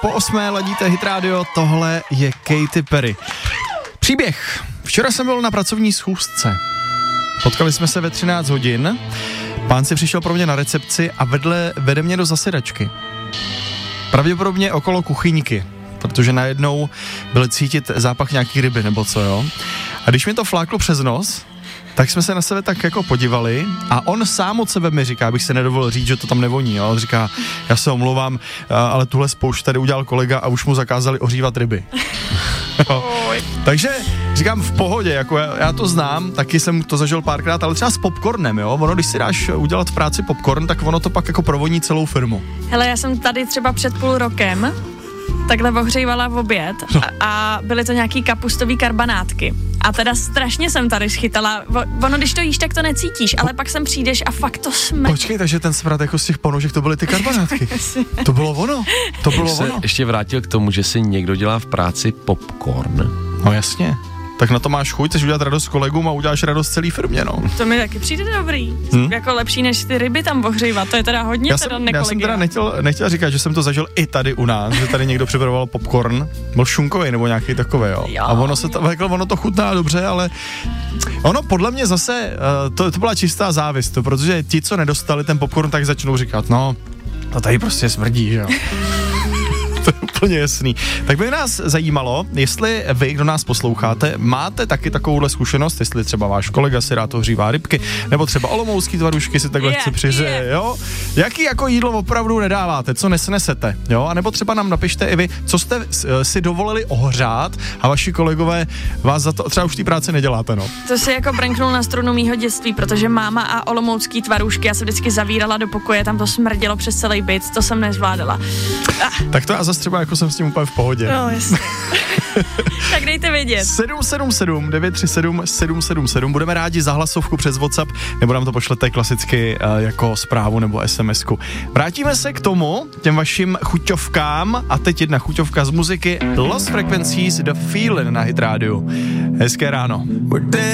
po 8 ladíte Hit Radio, tohle je Katy Perry. Příběh. Včera jsem byl na pracovní schůzce. Potkali jsme se ve 13 hodin. Pán si přišel pro mě na recepci a vede mě do zasedačky. Pravděpodobně okolo kuchyňky, protože najednou byl cítit zápach nějaký ryby nebo co, jo. A když mi to fláklo přes nos, tak jsme se na sebe tak jako podívali a on sám od sebe mi říká, abych se nedovolil říct, že to tam nevoní, jo. On říká, já se omlouvám, ale tuhle spoušť tady udělal kolega a už mu zakázali ohřívat ryby. Takže říkám v pohodě, jako já to znám, taky jsem to zažil párkrát, ale třeba s popcornem, jo. Ono, když si dáš udělat v práci popcorn, tak ono to pak jako provoní celou firmu. Hele, já jsem tady třeba před půl rokem takhle ohřívala v oběd a byly to nějaký kapustový karbanátky. A teda strašně jsem tady schytala. Ono, když to jíš, tak to necítíš, ale pak sem přijdeš a fakt to smrdí. Počkej, takže ten smrad jako z těch ponožek, to byly ty karbanátky. To bylo ono. To bylo ono. Ještě vrátil k tomu, že si někdo dělá v práci popcorn. No jasně. Tak na to máš chuť, chceš udělat radost kolegům a uděláš radost celý firmě, no. To mi taky přijde dobrý. Jako lepší, než ty ryby tam ohřívat, to je teda hodně nekolegiální. Já jsem teda nechtěl říkat, že jsem to zažil i tady u nás, že tady někdo připravoval popcorn, byl šunkový nebo nějaký takový, jo. A ono to chutná dobře, ale ono podle mě zase, to byla čistá závist, protože ti, co nedostali ten popcorn, tak začnou říkat, no, to tady prostě smrdí, jo. To je úplně jasný. Tak by nás zajímalo, jestli vy, kdo nás posloucháte, máte taky takovouhle zkušenost, jestli třeba váš kolega si rád ohřívá rybky, nebo třeba olomoucký tvarušky si takhle chce přihřeje, jo? Jaký jako jídlo opravdu nedáváte, co nesnesete, jo? A nebo třeba nám napište i vy, co jste si dovolili ohřát a vaši kolegové vás za to třeba už té práci neděláte, no. To si jako branknul na strunu mýho dětství, protože máma a olomoucký tvarušky, já se vždycky zavírala do pokoje, tam to smrdělo přes celý byt, to jsem nezvládala. Tak to já zase třeba jako jsem s tím úplně v pohodě. No, jasně. Tak dejte vědět. 777 937 777. Budeme rádi za hlasovku přes WhatsApp, nebo nám to pošlete klasicky jako zprávu nebo SMS-ku. Vrátíme se k tomu, těm vašim chuťovkám, a teď jedna chuťovka z muziky Lost Frequencies, The Feeling na Hit Radio. Hezké ráno.